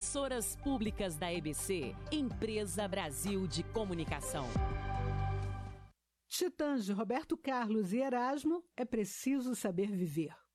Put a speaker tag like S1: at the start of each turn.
S1: Emissoras Públicas da EBC, Empresa Brasil de Comunicação.
S2: Titãs de Roberto Carlos e Erasmo, é preciso saber viver.